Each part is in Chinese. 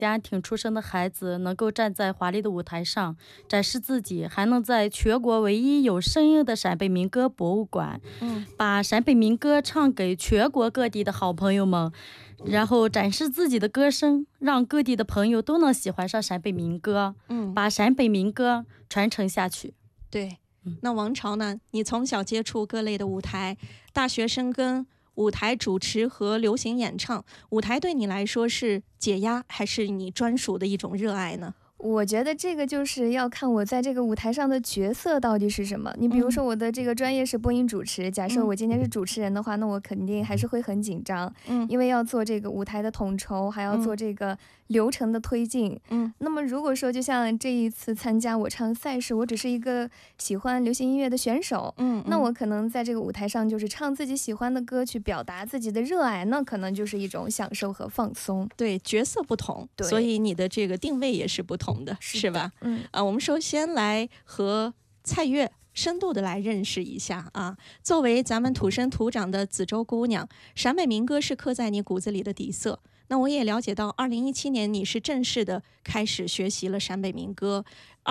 家庭出身的孩子能够站在华丽的舞台上展示自己，还能在全国唯一有声音的陕北民歌博物馆，把陕北民歌唱给全国各地的好朋友们，然后展示自己的歌声，让各地的朋友都能喜欢上陕北民歌，把陕北民歌传承下去。 对，那王朝呢？你从小接触各类的舞台，大学生跟舞台主持和流行演唱，舞台对你来说是解压，还是你专属的一种热爱呢？ 我觉得这个就是要看我在这个舞台上的角色到底是什么。你比如说我的这个专业是播音主持，假设我今天是主持人的话，那我肯定还是会很紧张，因为要做这个舞台的统筹，还要做这个流程的推进。那么如果说就像这一次参加我唱赛事，我只是一个喜欢流行音乐的选手，那我可能在这个舞台上就是唱自己喜欢的歌，去表达自己的热爱，那可能就是一种享受和放松。 对，角色不同，所以你的这个定位也是不同的，是吧？我们首先来和蔡越深度的来认识一下啊。作为咱们土生土长的梓州姑娘，陕北民歌是刻在你骨子里的底色。那我也了解到2017年你是正式的开始学习了陕北民歌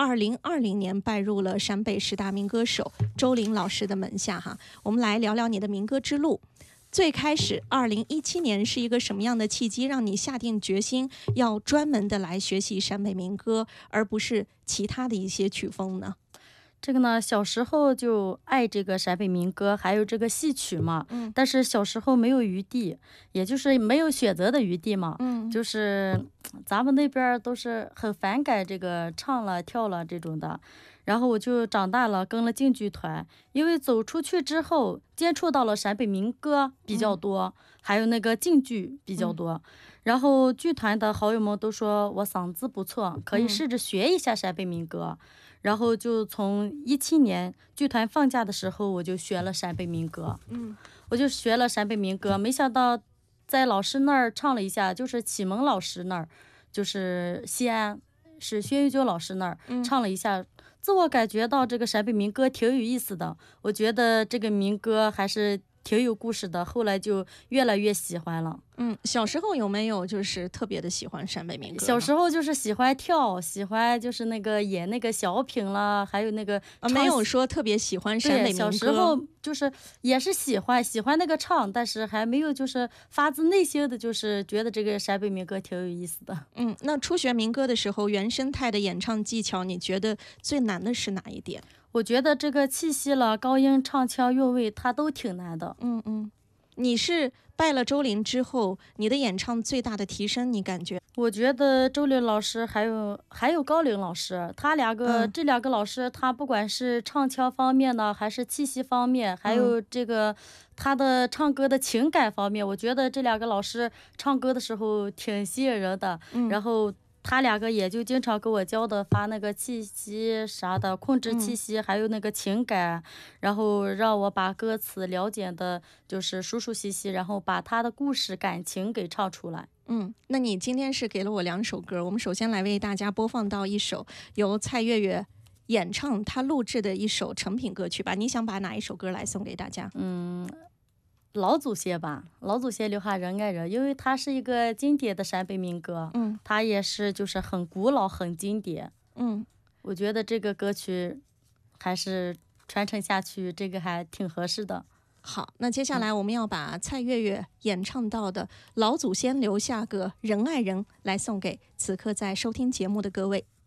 ，2020年拜入了陕北10大民歌手周玲老师的门下哈。我们来聊聊你的民歌之路。最开始2017年是一个什么样的契机，让你下定决心要专门的来学习陕北民歌，而不是其他的一些曲风呢？ 这个呢，小时候就爱这个陕北民歌，还有这个戏曲嘛，但是小时候没有余地，也就是没有选择的余地嘛，就是咱们那边都是很反感这个唱了跳了这种的，然后我就长大了，跟了京剧团，因为走出去之后接触到了陕北民歌比较多，还有那个京剧比较多，然后剧团的好友们都说我嗓子不错，可以试着学一下陕北民歌，然后就从17年剧团放假的时候，我就学了陕北民歌，我就学了陕北民歌，没想到在老师那儿唱了一下，就是启蒙老师那儿，就是西安是薛玉秋老师那儿唱了一下，自我感觉到这个陕北民歌挺有意思的，我觉得这个民歌还是挺有故事的，后来就越来越喜欢了。 小时候有没有就是特别的喜欢陕北民歌？ 小时候就是喜欢跳，喜欢就是那个演那个小品了，还有那个没有说特别喜欢陕北民歌。 小时候就是也是喜欢那个唱，但是还没有就是发自内心的就是觉得这个陕北民歌挺有意思的。 那初学民歌的时候，原生态的演唱技巧，你觉得最难的是哪一点？ 我觉得这个气息了、高音、唱腔、韵味，它都挺难的。 你是拜了周玲之后，你的演唱最大的提升，你感觉？ 我觉得周玲老师还有高玲老师，这两个老师，他不管是唱腔方面呢，还是气息方面，还有这个他的唱歌的情感方面，我觉得这两个老师唱歌的时候挺吸引人的。然后他两个也就经常给我教的发那个气息啥的，控制气息，还有那个情感，然后让我把歌词了解的就是熟熟悉悉，然后把他的故事感情给唱出来。 那你今天是给了我2首歌，我们首先来为大家播放到一首由蔡越越演唱他录制的一首成品歌曲吧。你想把哪一首歌来送给大家？ 老祖先吧，老祖先留下人爱人，因为它是一个经典的陕北民歌，它也是就是很古老很经典，我觉得这个歌曲还是传承下去，这个还挺合适的。 好，那接下来我们要把蔡越越演唱到的老祖先留下个人爱人来送给此刻在收听节目的各位。